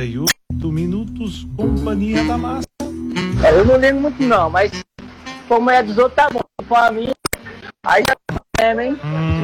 minutos, Companhia da Massa. Eu não ligo muito não, mas como é dos outros tá bom. Pra mim, aí já tá mesmo, hein?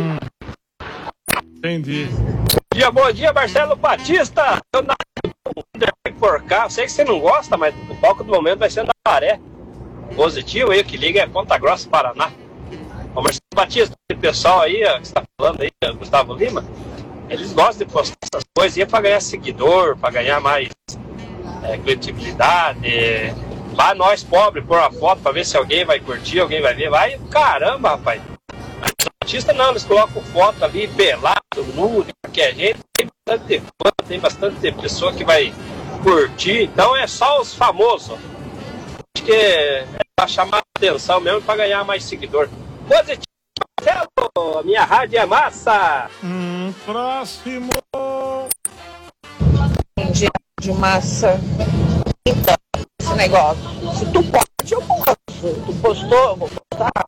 Entendi. Bom dia, Marcelo Batista. Eu na por cá, sei que você não gosta, mas o palco do momento vai ser na Maré. Positivo aí, o que liga é Ponta Grossa, Paraná. O Marcelo Batista, o pessoal aí, que você tá falando aí, Gustavo Lima, eles gostam de postar essas coisas aí pra ganhar seguidor, pra ganhar mais credibilidade. Lá nós, pobres, pôr uma foto pra ver se alguém vai curtir, alguém vai ver. Vai, caramba, rapaz. Mas os artistas não, eles colocam foto ali, pelado, nu, de qualquer jeito. Tem bastante fã, tem bastante pessoa que vai curtir. Então é só os famosos. Acho que é pra chamar a atenção mesmo, pra ganhar mais seguidor. Positivo, Marcelo, minha rádio é massa. Próximo. Bom dia, rádio massa. Então, esse negócio, se tu pode, eu posso. Tu postou, eu vou postar.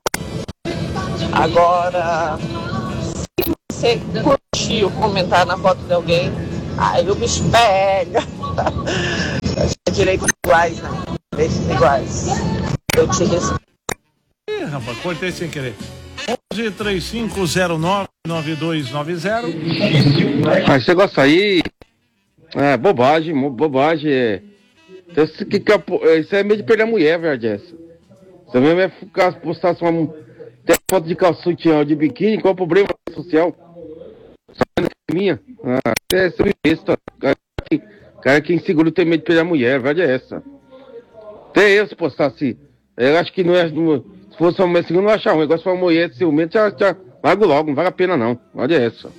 Agora, se você curtiu comentar na foto de alguém, aí o bicho pega. Acho que é direitos iguais, né? Direitos iguais. Eu te respeito. Ih, rapaz, cortei sem querer. 11-3509-9290. Mas você gosta aí? É, bobagem. Isso é meio de perder a mulher, velho, Jess. Você mesmo é postar sua tem foto de calçutião de biquíni, qual o problema social? Só minha. É besta. Cara que inseguro tem medo de perder a mulher, a verdade é essa. Até eu se postasse. Eu acho que não é. Se fosse uma mulher segura, não achava. O negócio foi uma mulher ciumenta, já largo logo, não vale a pena não. A verdade é essa.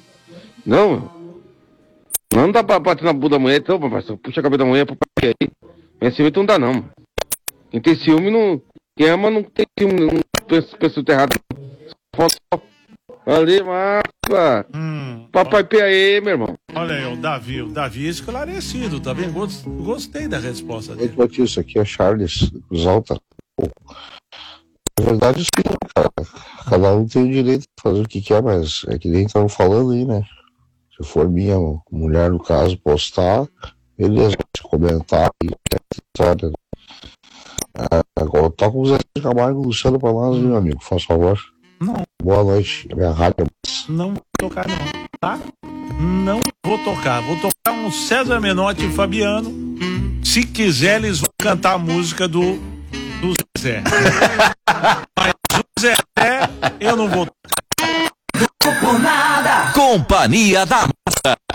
Não dá pra bater na bunda da mulher, então, papai. Puxa a cabeça da mulher pra aí. Mas ciumento não dá não. Quem tem ciúme não. Quem ama não tem ciúme, não pensa errado. Foto. Valeu, massa. Papai P aí, meu irmão. Olha aí, o Davi esclarecido, tá bem? Gostei da resposta dele. Isso aqui é Charles Exalta. Na verdade, sim, cara. Cada um tem o direito de fazer o que quer, mas é que nem estão falando aí, né? Se for minha mulher, no caso, postar, beleza, comentar e história. Agora toca o Zé de Camargo e Luciano pra nós, meu amigo, faz favor. Não. Boa noite, minha rádio. Não vou tocar não, tá? Não vou tocar. Vou tocar um César Menotti e Fabiano. Se quiser, eles vão cantar a música do Zé. Mas o Zé, eu não vou tocar. Companhia da Massa.